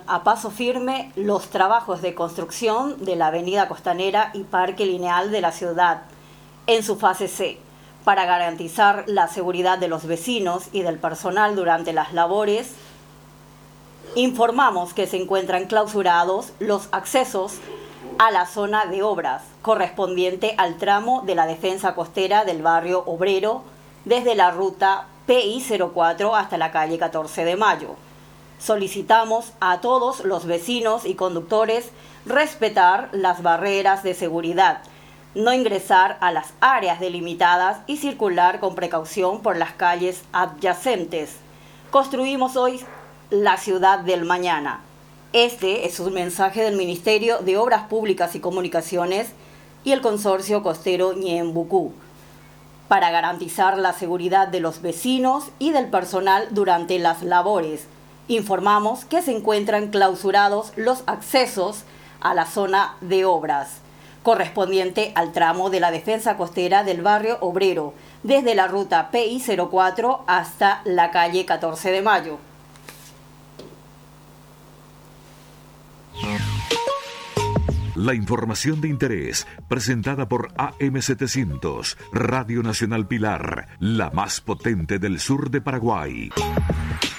a paso firme los trabajos de construcción de la avenida Costanera y Parque Lineal de la ciudad en su fase C, para garantizar la seguridad de los vecinos y del personal durante las labores. Informamos que se encuentran clausurados los accesos a la zona de obras correspondiente al tramo de la defensa costera del barrio Obrero desde la ruta PI 04 hasta la calle 14 de Mayo. Solicitamos a todos los vecinos y conductores respetar las barreras de seguridad, no ingresar a las áreas delimitadas y circular con precaución por las calles adyacentes. Construimos hoy la ciudad del mañana. Este es un mensaje del Ministerio de Obras Públicas y Comunicaciones y el Consorcio Costero Ñeembucú, para garantizar la seguridad de los vecinos y del personal durante las labores. Informamos que se encuentran clausurados los accesos a la zona de obras correspondiente al tramo de la defensa costera del barrio Obrero, desde la ruta PI 04 hasta la calle 14 de Mayo. La información de interés, presentada por AM700, Radio Nacional Pilar, la más potente del sur de Paraguay.